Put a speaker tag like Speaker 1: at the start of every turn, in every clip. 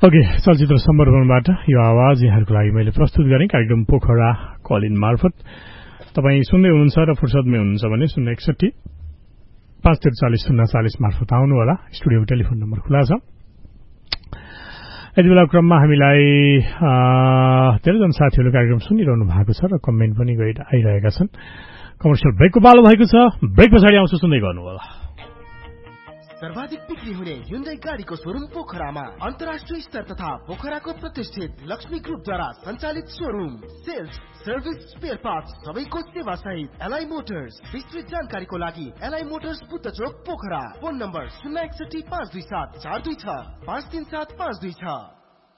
Speaker 1: Okay, चलचित्र समर्पणबाट यो आवाज यहाँहरूको लागि मैले प्रस्तुत गरेँ कार्यक्रम पोखरा कलिन मार्फत। तपाईँ सुन्दै हुनुहुन्छ र फुर्सदमै हुनुहुन्छ भने 061 543 040 मार्फत आउनु होला। स्टुडियोको टेलिफोन नम्बर खुला छ। यति बेला क्रममा हामीलाई धेरैजना साथीहरूले कार्यक्रम सुनिरहनु भएको छ र कमेन्ट पनि आइरहेका छन्। कमर्सियल ब्रेकको पालो भएको छ। ब्रेक पछाडि आउँछु, सुन्दै गर्नु होला।
Speaker 2: सर्वाधिक बिक्री हुने Hyundai गाडीको शोरूम पोखरामा अन्तर्राष्ट्रिय स्तर तथा पोखराको प्रतिष्ठित लक्ष्मी ग्रुपद्वारा सञ्चालित showroom. Sales, service, spare parts सबैको सेवा सहित एलआई मोटर्स। विस्तृत जानकारीको लागि एलआई मोटर्स बुद्ध चोक पोखरा। Phone number 061 527 426 537 526।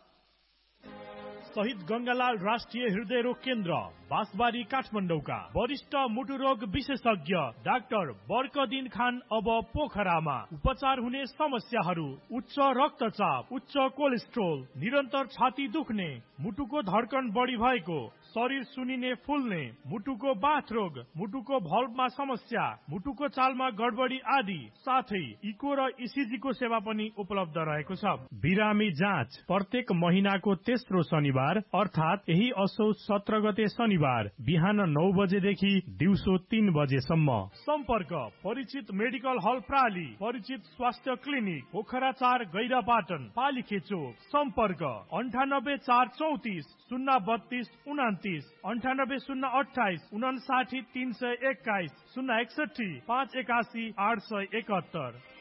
Speaker 1: शहीद गंगालाल राष्ट्रिय हृदय रोग केन्द्र बाँसबारी काठमाडौँका वरिष्ठ मुटु रोग विशेषज्ञ डाक्टर बर्कदिन खान अब पोखरामा। उपचार हुने समस्याहरू उच्च रक्तचाप, उच्च कोलेस्ट्रोल, निरन्तर छाती दुख्ने, मुटुको धड्कन बढी भएको, शरीर सुनिने फुल्ने, मुटुको बाथ रोग, मुटुको भल्भमा समस्या, मुटुको चालमा गडबडी आदि साथै इको र इसिजी को सेवा पनि उपलब्ध रहेको छ। बिरामी जाँच प्रत्येक महिनाको तेस्रो शनिबार अर्थात यही असोज 17 गते शनिबार बिहान 9 बजेदेखि दिउँसो 3 बजेसम्म। सम्पर्क परिचित मेडिकल हल प्राली, परिचित स्वास्थ्य क्लिनिक पोखरा 4 गैरापाटन पालिखे चोक। सम्पर्क 98 434 032 29, 98 028 59 321, 061 581 871।